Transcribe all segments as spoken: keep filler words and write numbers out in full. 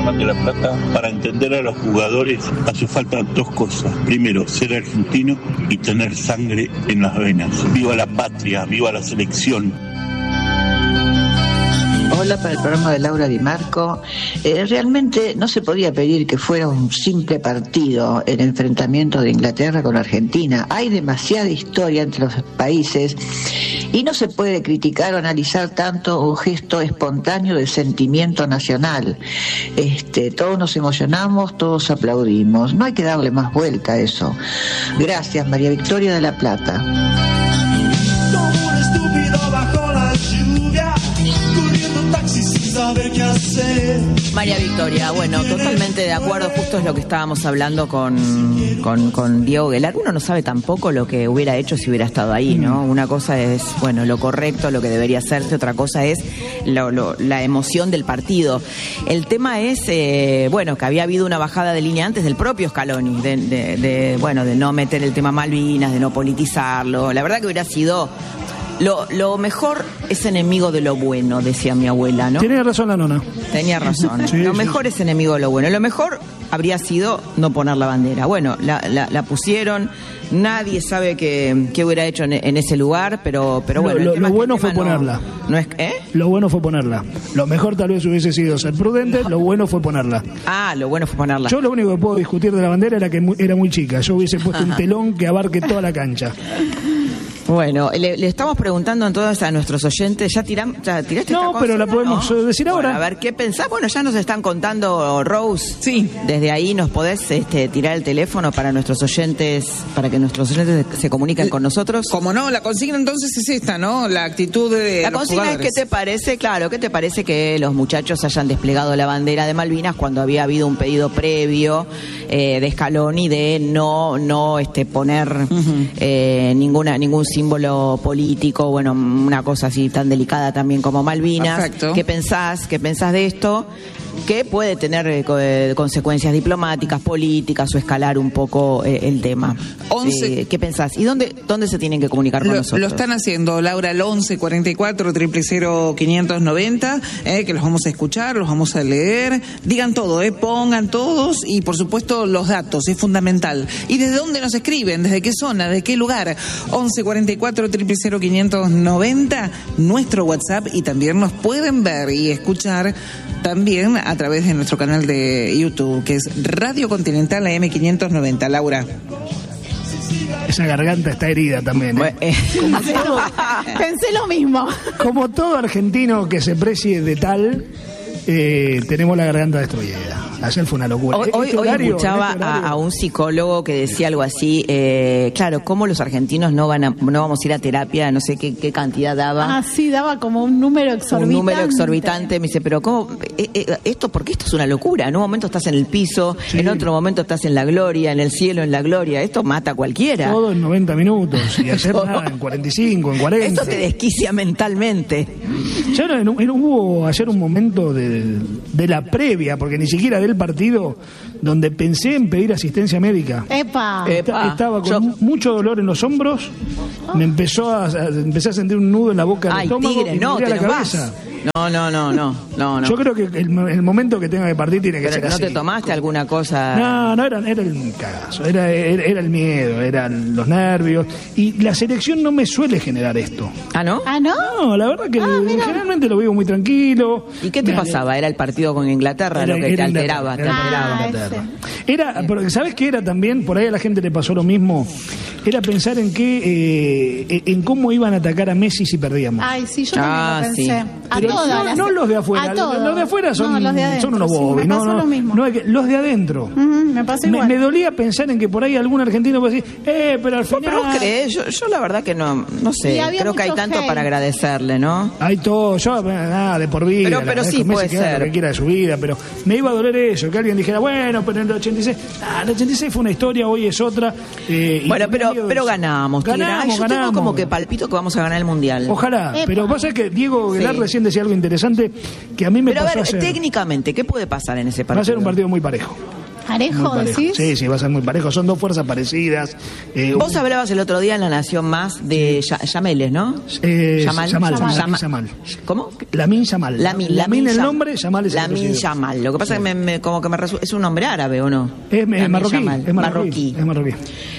Tucumán de La Plata, para entender a los jugadores hace falta dos cosas. Primero, ser argentino y tener sangre en las venas. Viva la patria, viva la selección. Hola, para el programa de Laura Di Marco. Eh, realmente no se podía pedir que fuera un simple partido el enfrentamiento de Inglaterra con Argentina. Hay demasiada historia entre los países y no se puede criticar o analizar tanto un gesto espontáneo de sentimiento nacional. Este, todos nos emocionamos, todos aplaudimos. No hay que darle más vuelta a eso. Gracias, María Victoria de La Plata. Como un estúpido bajo la lluvia, corriendo taxi sin saber qué hacer. María Victoria, bueno, totalmente de acuerdo, justo es lo que estábamos hablando con, con, con Diego Guelar. Uno no sabe tampoco lo que hubiera hecho si hubiera estado ahí, ¿no? Una cosa es, bueno, lo correcto, lo que debería hacerse, otra cosa es lo, lo, la emoción del partido. El tema es, eh, bueno, que había habido una bajada de línea antes del propio Scaloni, de, de, de, bueno, de no meter el tema Malvinas, de no politizarlo. La verdad que hubiera sido... Lo, lo mejor es enemigo de lo bueno, decía mi abuela, ¿no? Tenía razón la nona. Tenía razón. Sí, lo sí. mejor es enemigo de lo bueno. Lo mejor habría sido no poner la bandera. Bueno, la, la, la pusieron. Nadie sabe qué, qué hubiera hecho en, en ese lugar, pero, pero bueno. Lo, lo, lo bueno fue ponerla. No, no es, ¿eh? Lo bueno fue ponerla. Lo mejor tal vez hubiese sido ser prudente, lo bueno fue ponerla. Ah, lo bueno fue ponerla. Yo lo único que puedo discutir de la bandera era que era muy chica. Yo hubiese puesto un telón que abarque toda la cancha. Bueno, le, le estamos preguntando entonces a nuestros oyentes, ¿ya, tiram, ya tiraste no, esta cosa? No, pero la podemos ¿no? decir ahora. Bueno, a ver, ¿qué pensás? Bueno, ya nos están contando, Rose. Sí. Desde ahí nos podés este, tirar el teléfono para nuestros oyentes, para que nuestros oyentes se comuniquen eh, con nosotros. Como no, la consigna entonces es esta, ¿no? La actitud de La los consigna jugadores. es, ¿qué te parece? Claro, ¿qué te parece que los muchachos hayan desplegado la bandera de Malvinas cuando había habido un pedido previo eh, de Scaloni de no, no este, poner uh-huh. eh, ninguna, ningún símbolo político? político, bueno, una cosa así tan delicada también como Malvinas. Perfecto. ¿Qué pensás? ¿Qué pensás de esto? Que puede tener eh, consecuencias diplomáticas, políticas o escalar un poco eh, el tema. once. Eh, ¿Qué pensás? ¿Y dónde dónde se tienen que comunicar con lo, nosotros? Lo están haciendo, Laura, al once cuarenta y cuatro, cero cero cero, quinientos noventa, eh, que los vamos a escuchar, los vamos a leer. Digan todo, eh, pongan todos y, por supuesto, los datos, es fundamental. ¿Y desde dónde nos escriben? ¿Desde qué zona? ¿De qué lugar? once cuarenta y cuatro, cero cero cero, quinientos noventa, nuestro WhatsApp, y también nos pueden ver y escuchar también a través de nuestro canal de YouTube, que es Radio Continental A M quinientos noventa. Laura. Esa garganta está herida también, ¿eh? Bueno, eh. Como todo, pensé lo mismo. Como todo argentino que se precie de tal, eh, tenemos la garganta destruida. Ayer fue una locura. Hoy, hoy, hoy escuchaba este a, a un psicólogo que decía algo así, eh, claro, ¿cómo los argentinos no van a, no vamos a ir a terapia? No sé qué, qué cantidad daba. Ah, sí, daba como un número exorbitante. Un número exorbitante. Me dice, pero ¿cómo? Eh, eh, esto, porque esto es una locura. En un momento estás en el piso, sí. En otro momento estás en la gloria, en el cielo, en la gloria. Esto mata a cualquiera. Todo en noventa minutos. Y ayer nada, en cuarenta y cinco, en cuarenta. Esto te desquicia mentalmente. Ya no, no, no hubo ayer un momento de, de la previa, porque ni siquiera del partido, donde pensé en pedir asistencia médica. ¡Epa! Epa. Estaba con Yo... mucho dolor en los hombros, me empezó a, a empecé a sentir un nudo en la boca del Ay, estómago tigre, y me no, dolía te la cabeza. Vas. No, no, no, no, no, no. Yo creo que el, el momento que tenga que partir tiene que Pero ser ¿no así. te tomaste alguna cosa? No, no, era, era el cagazo, era, era, era el miedo, eran los nervios. Y la selección no me suele generar esto. ¿Ah, no? ¿Ah, no? No, la verdad que ah, generalmente lo vivo muy tranquilo. ¿Y qué te me, pasaba? ¿Era el partido con Inglaterra era, lo que te alteraba? Te era, alteraba. Inglaterra. Era, porque ¿sabes qué era también? Por ahí a la gente le pasó lo mismo. Era pensar en qué, eh, en cómo iban a atacar a Messi si perdíamos. Ay, sí, yo también ah, lo pensé. Sí. A Pero todas no, las... no los de afuera, los, los de afuera son, no, los de adentro, son unos sí, bobos. me pasó no, no, lo mismo. No, los de adentro. Uh-huh, me pasó igual. Me, me dolía pensar en que por ahí algún argentino puede decir, eh, pero al final... ¿Pero vos crees? Yo, yo la verdad que no, no sé, creo que hay tanto hate. Para agradecerle, ¿no? Hay todo, yo nada, de por vida. Pero, pero sí puede ser. Lo que quiera de su vida, pero me iba a doler eso, que alguien dijera, bueno, pero en el ochenta y seis, ah, el ochenta y seis fue una historia, hoy es otra. Eh, bueno, pero, pero ganamos. Ganamos, Ay, yo ganamos. tengo como que palpito que vamos a ganar el Mundial. Ojalá, Epa. pero pasa que Diego Guelar sí. recién decía algo interesante que a mí me pero pasó a ver, ayer. Técnicamente, ¿qué puede pasar en ese partido? Va a ser un partido muy parejo. parejo, Muy parejo. decís. Sí, sí, va a ser muy parejo. Son dos fuerzas parecidas. Eh, Vos un- hablabas el otro día en La Nación Más de Ya- Yameles, ¿no? eh, Yamal. Yamal, Yamal. Lamin Yamal. ¿Cómo? Lamin Yamal. Lamin, Lamin el Yam- nombre, Yamal es el Lamin apellido. Yamal. Lo que pasa es que me, me- como que me resu- es un nombre árabe, ¿o no? Es, es Lamin marroquí, Yamal. es marroquí. Es marroquí.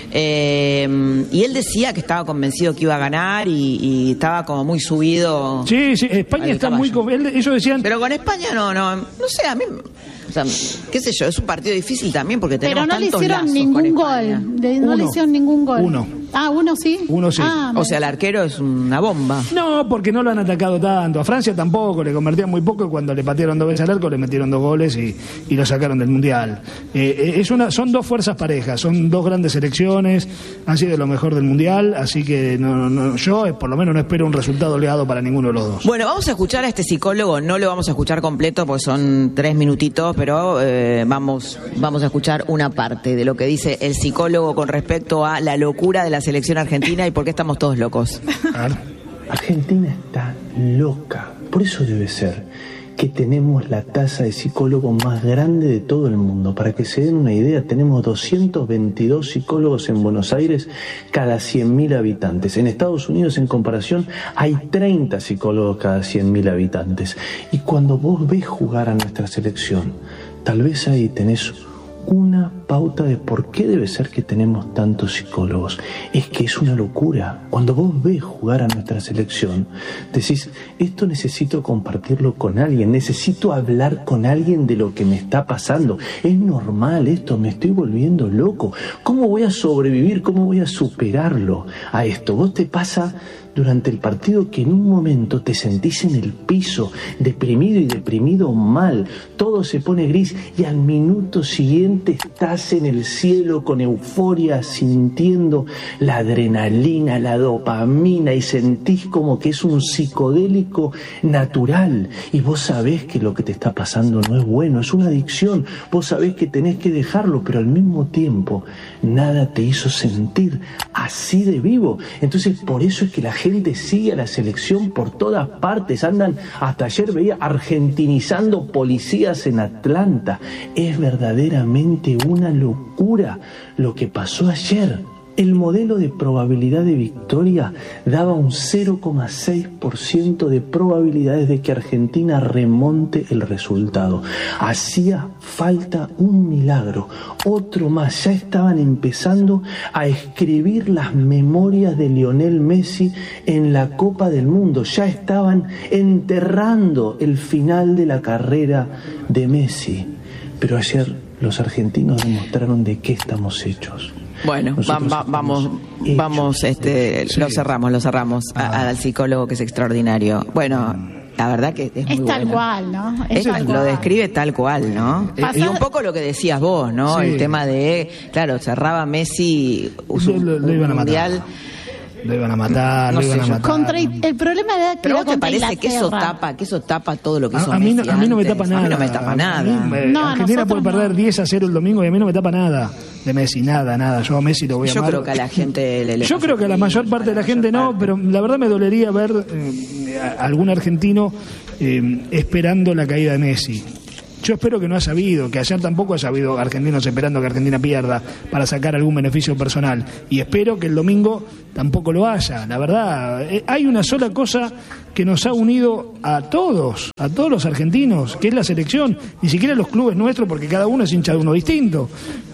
Eh, y él decía que estaba convencido que iba a ganar y, y estaba como muy subido. Sí, sí, España al está caballo. muy... con- él- Ellos decían... Pero con España no, no, no sé, a mí, o sea, qué sé yo, es un partido difícil también porque tenemos Pero no le tantos hicieron lazos ningún con España. gol. De- no le Uno. hicieron ningún gol. Uno. Ah, uno sí. Uno sí. Ah, O sea, el arquero es una bomba. No, porque no lo han atacado tanto. A Francia tampoco, le convertían muy poco y cuando le patearon dos veces al arco le metieron dos goles y, y lo sacaron del Mundial. Eh, eh, es una, son dos fuerzas parejas, son dos grandes selecciones, han sido lo mejor del Mundial, así que no, no, yo eh, por lo menos no espero un resultado oleado para ninguno de los dos. Bueno, vamos a escuchar a este psicólogo, no lo vamos a escuchar completo porque son tres minutitos, pero eh, vamos, vamos a escuchar una parte de lo que dice el psicólogo con respecto a la locura de la selección argentina y por qué estamos todos locos. A ver. Argentina está loca, por eso debe ser que tenemos la tasa de psicólogos más grande de todo el mundo. Para que se den una idea, tenemos doscientos veintidós psicólogos en Buenos Aires cada cien mil habitantes. En Estados Unidos, en comparación, hay treinta psicólogos cada cien mil habitantes. Y cuando vos ves jugar a nuestra selección, tal vez ahí tenés una pauta de por qué debe ser que tenemos tantos psicólogos. Es que es una locura. Cuando vos ves jugar a nuestra selección, decís, esto necesito compartirlo con alguien, necesito hablar con alguien de lo que me está pasando. Es normal esto, me estoy volviendo loco. ¿Cómo voy a sobrevivir? ¿Cómo voy a superarlo a esto? Vos te pasa durante el partido que en un momento te sentís en el piso, deprimido y deprimido mal, todo se pone gris y al minuto siguiente estás en el cielo con euforia, sintiendo la adrenalina, la dopamina y sentís como que es un psicodélico natural y vos sabés que lo que te está pasando no es bueno, es una adicción, vos sabés que tenés que dejarlo, pero al mismo tiempo nada te hizo sentir así de vivo. Entonces por eso es que la gente gente sigue a la selección por todas partes, andan, hasta ayer veía argentinizando policías en Atlanta. Es verdaderamente una locura lo que pasó ayer. El modelo de probabilidad de victoria daba un cero coma seis por ciento de probabilidades de que Argentina remonte el resultado. Hacía falta un milagro, otro más. Ya estaban empezando a escribir las memorias de Lionel Messi en la Copa del Mundo. Ya estaban enterrando el final de la carrera de Messi. Pero ayer los argentinos demostraron de qué estamos hechos. Bueno, va, va, vamos, vamos, este, sí. lo cerramos, lo cerramos ah. a, al psicólogo que es extraordinario. Bueno, la verdad que es muy es tal bueno. cual, ¿no? Es tal lo cual. Describe tal cual, ¿no? Pasar... Y un poco lo que decías vos, ¿no? Sí. El tema de, claro, cerraba Messi su, lo, lo iban a mundial. Matar. Lo iban a matar, no lo iban a matar. Contra, el problema era que ¿Pero vos te parece que eso tapa, que eso tapa todo lo que hizo a, a mí no, Messi a mí no me antes? tapa nada. A mí no me tapa nada. Me, no, Argentina puede perder no. diez a cero el domingo y a mí no me tapa nada de Messi, nada, nada. Yo a Messi lo voy a Yo amar. creo que a la gente le, le Yo creo que a la mayor parte de la gente no, pero la verdad me dolería ver eh, a algún argentino eh, esperando la caída de Messi. Yo espero que no haya habido, que ayer tampoco haya habido argentinos esperando que Argentina pierda para sacar algún beneficio personal. Y espero que el domingo tampoco lo haya. La verdad, eh, hay una sola cosa que nos ha unido a todos, a todos los argentinos, que es la selección. Ni siquiera los clubes nuestros, porque cada uno es hincha de uno distinto.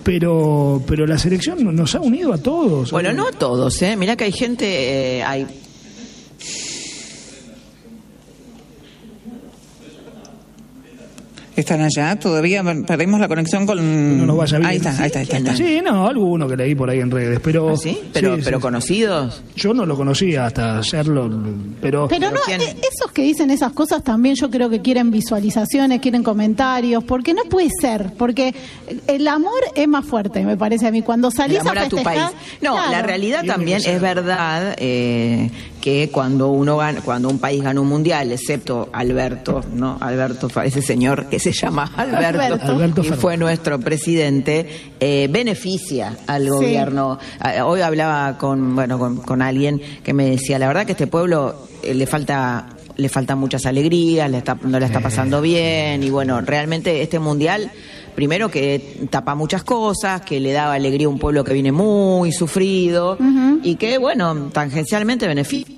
Pero, pero la selección nos ha unido a todos. Bueno, no a todos, ¿eh? Mirá que hay gente, eh, hay... ¿Están allá? Todavía perdimos la conexión con... No nos vaya bien. Ahí está, ahí está, ahí está, ahí está. Sí, no, alguno que leí por ahí en redes, pero... ¿Ah, sí? ¿Pero, sí, pero sí, conocidos? Yo no lo conocía hasta hacerlo, pero... Pero no, ¿quién? Esos que dicen esas cosas también yo creo que quieren visualizaciones, quieren comentarios, porque no puede ser, porque el amor es más fuerte, me parece a mí. Cuando salís el amor a festejar... a tu país. No, claro. La realidad también es verdad eh, que cuando uno gana, cuando un país gana un mundial, excepto Alberto, ¿no? Alberto, ese señor que se llama Alberto, Alberto. Alberto y fue nuestro presidente, eh, beneficia al gobierno. Sí. Hoy hablaba con, bueno, con, con alguien que me decía, la verdad que a este pueblo eh, le falta... le faltan muchas alegrías, le está, no la está pasando bien y bueno, realmente este mundial primero que tapa muchas cosas, que le da alegría a un pueblo que viene muy sufrido, uh-huh. y que, bueno, tangencialmente beneficia.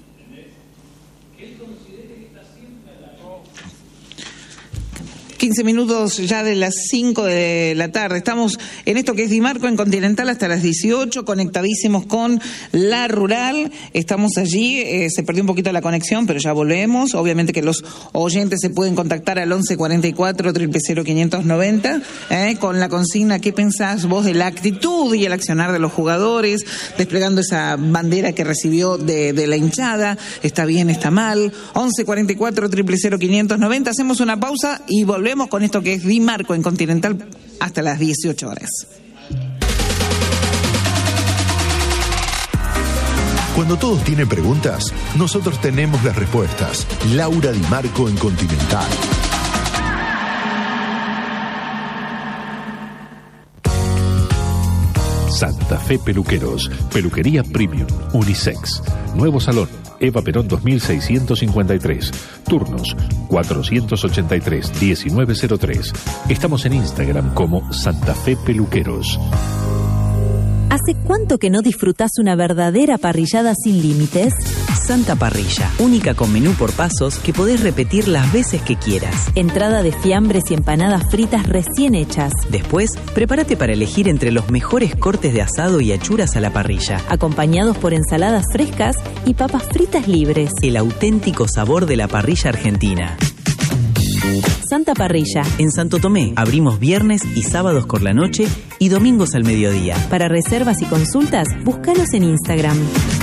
quince minutos ya de las cinco de la tarde. Estamos en esto que es Dimarco en Continental hasta las dieciocho, conectadísimos con La Rural. Estamos allí, eh, se perdió un poquito la conexión, pero ya volvemos. Obviamente que los oyentes se pueden contactar al once cuarenta y cuatro, cero cero cero, quinientos noventa, eh, con la consigna ¿qué pensás vos de la actitud y el accionar de los jugadores, desplegando esa bandera que recibió de, de la hinchada? ¿Está bien, está mal? once cuarenta y cuatro, cero cero cero, quinientos noventa. Hacemos una pausa y volvemos con esto que es Dimarco en Continental hasta las dieciocho horas. Cuando todos tienen preguntas, nosotros tenemos las respuestas. Laura Dimarco en Continental. Santa Fe Peluqueros, peluquería premium, unisex, nuevo salón, Eva Perón dos mil seiscientos cincuenta y tres, turnos cuatrocientos ochenta y tres, diecinueve cero tres. Estamos en Instagram como Santa Fe Peluqueros. ¿Hace cuánto que no disfrutás una verdadera parrillada sin límites? Santa Parrilla, única con menú por pasos que podés repetir las veces que quieras. Entrada de fiambres y empanadas fritas recién hechas. Después, prepárate para elegir entre los mejores cortes de asado y achuras a la parrilla, acompañados por ensaladas frescas y papas fritas libres. El auténtico sabor de la parrilla argentina. Santa Parrilla. En Santo Tomé, abrimos viernes y sábados por la noche y domingos al mediodía. Para reservas y consultas, búscanos en Instagram.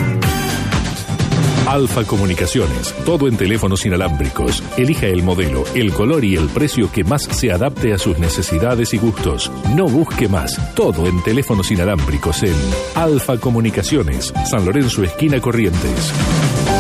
Alfa Comunicaciones, todo en teléfonos inalámbricos. Elija el modelo, el color y el precio que más se adapte a sus necesidades y gustos. No busque más, todo en teléfonos inalámbricos en Alfa Comunicaciones, San Lorenzo, esquina Corrientes.